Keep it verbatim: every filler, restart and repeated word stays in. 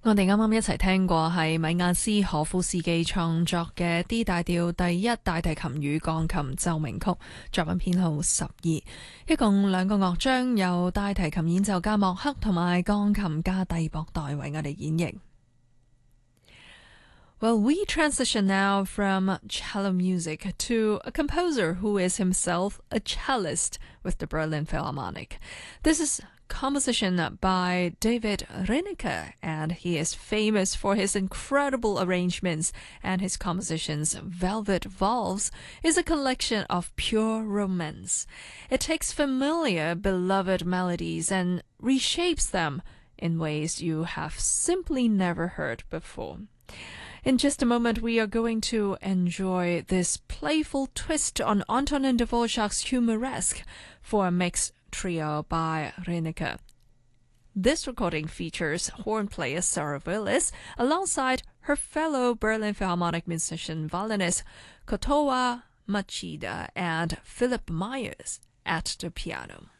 我哋啱啱一齊聽過係米亞斯可夫斯基創作嘅 D 大調第一大提琴與鋼琴奏鳴曲，作品編號十二，一共兩個樂章，由大提琴演奏家莫克同埋鋼琴家蒂博代為我哋演繹。Well, we transition now from cello music to a composer who is himself a cellist with the Berlin Philharmonic. This is composition by David Reinecke, and he is famous for his incredible arrangements, and his compositions Velvet Valves is a collection of pure romance. It takes familiar, beloved melodies and reshapes them in ways you have simply never heard before. In just a moment, we are going to enjoy this playful twist on Antonin Dvorak's Humoresque for a mixed trio by Reinecke. This recording features horn player Sarah Willis alongside her fellow Berlin Philharmonic musician violinist Kotowa Machida and Philip Myers at the piano.